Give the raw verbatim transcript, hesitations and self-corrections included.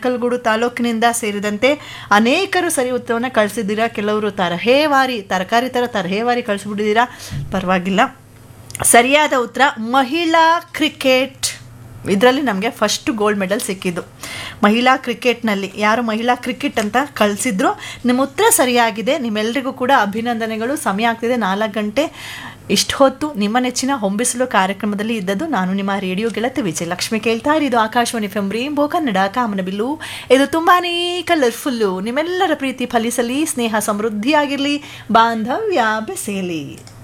ಅರಕಲಗೂಡು ತಾಲೂಕಿನಿಂದ ಸೇರಿದಂತೆ ಅನೇಕರು ಸರಿ ಉತ್ತರವನ್ನು ಕಳಿಸಿದ್ದೀರಾ. ಕೆಲವರು ತರಹೇವಾರಿ ತರಕಾರಿ ಥರ ತರಹೇವಾರಿ ಕಳಿಸ್ಬಿಟ್ಟಿದ್ದೀರಾ, ಪರವಾಗಿಲ್ಲ. ಸರಿಯಾದ ಉತ್ತರ ಮಹಿಳಾ ಕ್ರಿಕೆಟ್. ಇದರಲ್ಲಿ ನಮಗೆ ಫಸ್ಟ್ ಗೋಲ್ಡ್ ಮೆಡಲ್ ಸಿಕ್ಕಿದ್ದು ಮಹಿಳಾ ಕ್ರಿಕೆಟ್ನಲ್ಲಿ. ಯಾರು ಮಹಿಳಾ ಕ್ರಿಕೆಟ್ ಅಂತ ಕಳಿಸಿದ್ರು, ನಿಮ್ಮ ಉತ್ತರ ಸರಿಯಾಗಿದೆ. ನಿಮ್ಮೆಲ್ಲರಿಗೂ ಕೂಡ ಅಭಿನಂದನೆಗಳು. ಸಮಯ ಆಗ್ತಿದೆ ನಾಲ್ಕು ಗಂಟೆ. ಇಷ್ಟು ಹೊತ್ತು ನಿಮ್ಮ ನೆಚ್ಚಿನ ಹೊಂಬಿಸಲು ಕಾರ್ಯಕ್ರಮದಲ್ಲಿ ಇದ್ದದ್ದು ನಾನು ನಿಮ್ಮ ರೇಡಿಯೋ ಗೆಳತಿ ವಿಜಯಲಕ್ಷ್ಮಿ. ಕೇಳ್ತಾ ಇರೋದು Akashvani F M rainbow Kannada ಕಾಮನಬಿಲ್ಲು. ಇದು ತುಂಬಾ ಕಲರ್ಫುಲ್ಲು. ನಿಮ್ಮೆಲ್ಲರ ಪ್ರೀತಿ ಫಲಿಸಲಿ, ಸ್ನೇಹ ಸಮೃದ್ಧಿಯಾಗಿರಲಿ, ಬಾಂಧವ್ಯ ಬೆಸೆಯಲಿ.